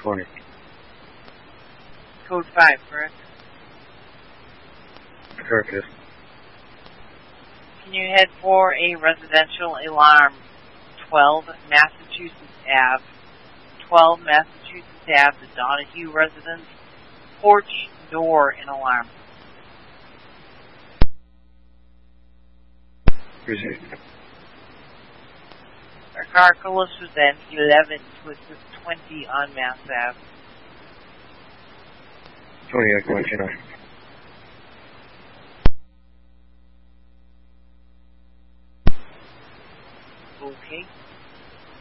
20. Code 5, correct? Correct, yes. Can you head for a residential alarm, 12 Massachusetts Ave, 12 Massachusetts Ave, the Donahue residence, porch door and alarm. Received. Our car collides with an 11 with 20 on Mass Ave. 20 Echo 29. Okay.